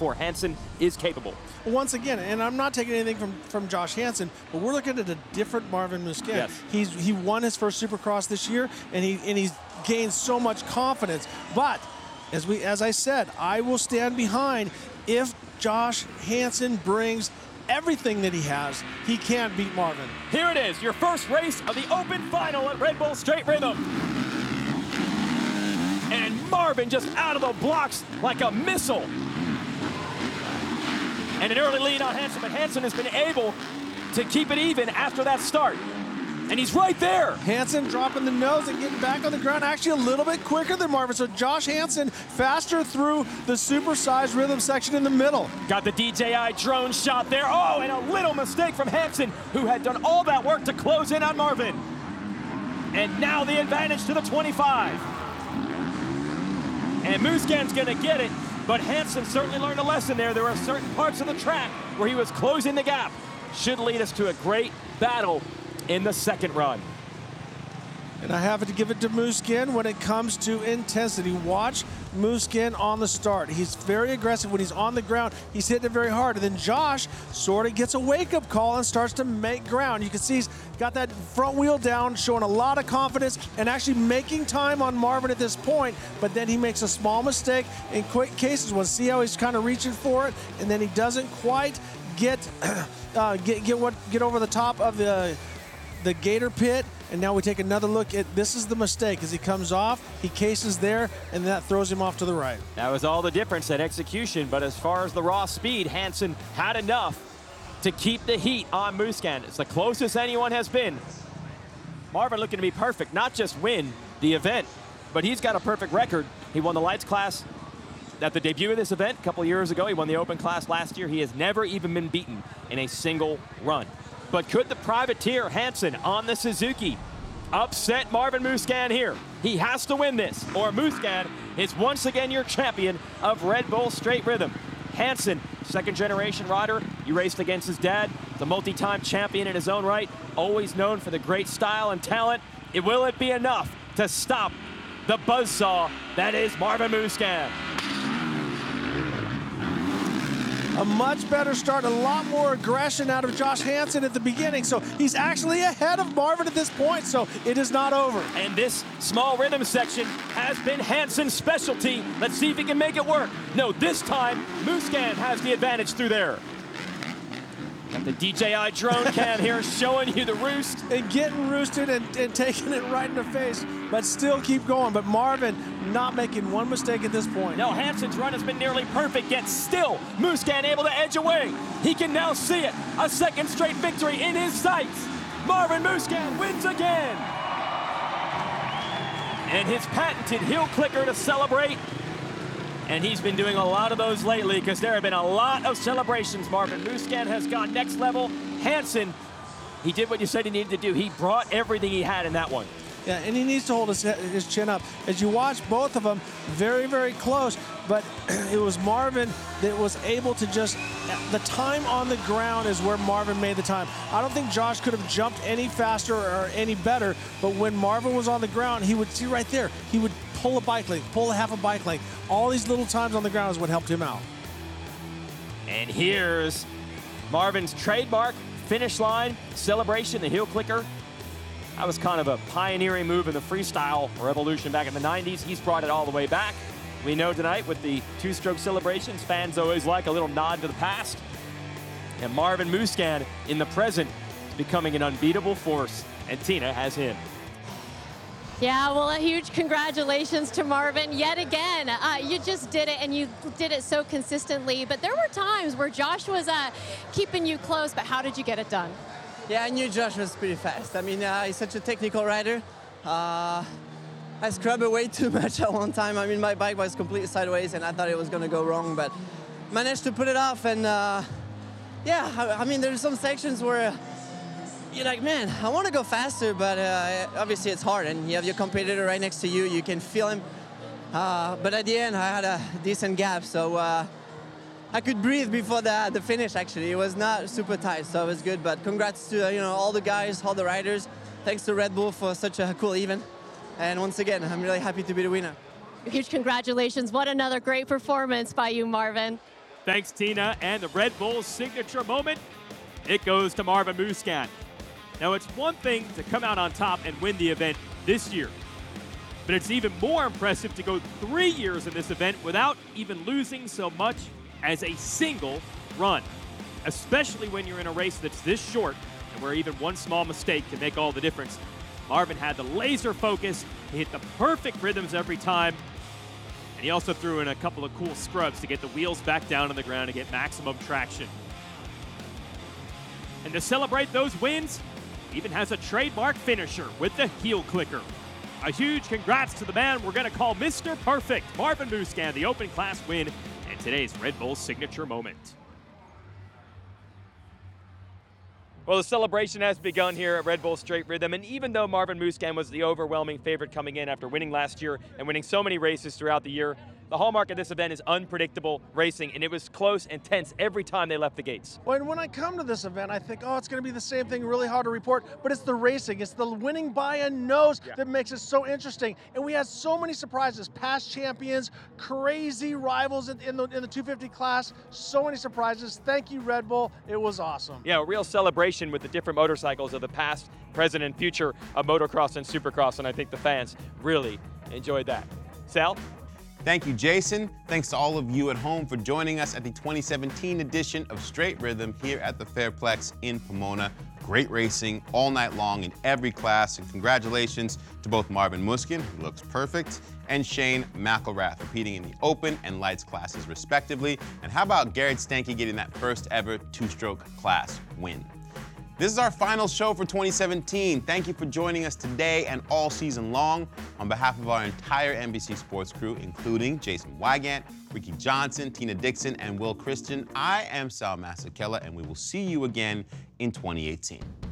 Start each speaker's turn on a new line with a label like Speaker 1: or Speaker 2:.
Speaker 1: before. Hansen is capable.
Speaker 2: Once again, and I'm not taking anything from Josh Hansen, but we're looking at a different Marvin Musquin.
Speaker 1: Yes.
Speaker 2: He won his first Supercross this year, and he's gained so much confidence. But as I said, I will stand behind if Josh Hansen brings everything that he has, he can't beat Marvin.
Speaker 1: Here it is, your first race of the Open Final at Red Bull Straight Rhythm. And Marvin just out of the blocks like a missile. And an early lead on Hansen, but Hansen has been able to keep it even after that start. And he's right there.
Speaker 2: Hansen dropping the nose and getting back on the ground, actually a little bit quicker than Marvin. So Josh Hansen faster through the supersized rhythm section in the middle.
Speaker 1: Got the DJI drone shot there. Oh, and a little mistake from Hansen, who had done all that work to close in on Marvin. And now the advantage to the 25. And Musquin's gonna get it, but Hansen certainly learned a lesson there. There were certain parts of the track where he was closing the gap. Should lead us to a great battle in the second run.
Speaker 2: And I have to give it to Musquin when it comes to intensity. Watch Musquin on the start. He's very aggressive when he's on the ground. He's hitting it very hard. And then Josh sort of gets a wake-up call and starts to make ground. You can see he's got that front wheel down, showing a lot of confidence and actually making time on Marvin at this point. But then he makes a small mistake in quick cases. We'll see how he's kind of reaching for it, and then he doesn't quite get over the top of the Gator pit. And now we take another look at, this is the mistake. As he comes off, he cases there, and that throws him off to the right.
Speaker 1: That was all the difference at execution, but as far as the raw speed, Hansen had enough to keep the heat on Musquin. It's the closest anyone has been. Marvin looking to be perfect, not just win the event, but he's got a perfect record. He won the lights class at the debut of this event a couple years ago. He won the open class last year. He has never even been beaten in a single run. But could the privateer Hansen on the Suzuki upset Marvin Musquin here? He has to win this, or Musquin is once again your champion of Red Bull Straight Rhythm. Hansen, second-generation rider. You raced against his dad, the multi-time champion in his own right, always known for the great style and talent. Will it be enough to stop the buzzsaw that is Marvin Musquin?
Speaker 2: A much better start, a lot more aggression out of Josh Hansen at the beginning. So he's actually ahead of Marvin at this point, so it is not over.
Speaker 1: And this small rhythm section has been Hansen's specialty. Let's see if he can make it work. No, this time, Musquin has the advantage through there. Got the DJI drone cam here showing you the roost.
Speaker 2: And getting roosted and taking it right in the face, but still keep going. But Marvin not making one mistake at this point.
Speaker 1: No, Hansen's run has been nearly perfect, yet still Musquin able to edge away. He can now see it. A second straight victory in his sights. Marvin Musquin wins again. And his patented heel clicker to celebrate. And he's been doing a lot of those lately because there have been a lot of celebrations. Marvin Musquin has gone next level. Hansen, he did what you said he needed to do. He brought everything he had in that one.
Speaker 2: Yeah, and he needs to hold his chin up. As you watch both of them, very, very close, but it was Marvin that was able to just, the time on the ground is where Marvin made the time. I don't think Josh could have jumped any faster or any better, but when Marvin was on the ground, he would see right there, he would pull a bike length, pull a half a bike length. All these little times on the ground is what helped him out.
Speaker 1: And here's Marvin's trademark finish line celebration, the heel clicker. That was kind of a pioneering move in the freestyle revolution back in the 90s. He's brought it all the way back. We know tonight with the two-stroke celebrations, fans always like a little nod to the past. And Marvin Musquin in the present is becoming an unbeatable force, and Tina has him.
Speaker 3: Yeah, well, a huge congratulations to Marvin yet again. You just did it, and you did it so consistently. But there were times where Josh was keeping you close, but how did you get it done?
Speaker 4: Yeah, I knew Josh was pretty fast. I mean, he's such a technical rider. I scrubbed way too much at one time. I mean, my bike was completely sideways, and I thought it was going to go wrong, but managed to put it off. And yeah, I mean, there's some sections where you're like, man, I want to go faster, but obviously it's hard, and you have your competitor right next to you. You can feel him. But at the end, I had a decent gap, so I could breathe before the finish, actually. It was not super tight, so it was good. But congrats to all the guys, all the riders. Thanks to Red Bull for such a cool event. And once again, I'm really happy to be the winner.
Speaker 3: Huge congratulations. What another great performance by you, Marvin.
Speaker 1: Thanks, Tina. And the Red Bull signature moment, it goes to Marvin Musquin. Now, it's one thing to come out on top and win the event this year, but it's even more impressive to go 3 years in this event without even losing so much as a single run, especially when you're in a race that's this short and where even one small mistake can make all the difference. Marvin had the laser focus, he hit the perfect rhythms every time, and he also threw in a couple of cool scrubs to get the wheels back down on the ground and get maximum traction. And to celebrate those wins, he even has a trademark finisher with the heel clicker. A huge congrats to the man we're going to call Mr. Perfect, Marvin Musquin, the open class win and today's Red Bull signature moment. Well, the celebration has begun here at Red Bull Straight Rhythm, and even though Marvin Musquin was the overwhelming favorite coming in after winning last year and winning so many races throughout the year, the hallmark of this event is unpredictable racing, and it was close and tense every time they left the gates.
Speaker 2: When I come to this event, I think, oh, it's going to be the same thing, really hard to report, but it's the racing. It's the winning by a nose that makes it so interesting. And we had so many surprises, past champions, crazy rivals in the 250 class, so many surprises. Thank you, Red Bull. It was awesome.
Speaker 1: Yeah, a real celebration with the different motorcycles of the past, present, and future of motocross and supercross, and I think the fans really enjoyed that. Sal?
Speaker 5: Thank you, Jason. Thanks to all of you at home for joining us at the 2017 edition of Straight Rhythm here at the Fairplex in Pomona. Great racing all night long in every class, and congratulations to both Marvin Musquin, who looks perfect, and Shane McElrath, competing in the open and lights classes respectively. And how about Garrett Stanke getting that first ever two-stroke class win? This is our final show for 2017. Thank you for joining us today and all season long. On behalf of our entire NBC Sports crew, including Jason Wygant, Ricky Johnson, Tina Dixon, and Will Christian, I am Sal Masekela, and we will see you again in 2018.